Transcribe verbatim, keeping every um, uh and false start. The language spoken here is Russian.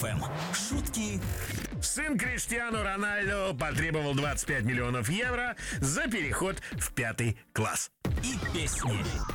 эф эм. Шутки. Сын Криштиану Рональдо потребовал двадцать пять миллионов евро за переход в пятый класс. И песни.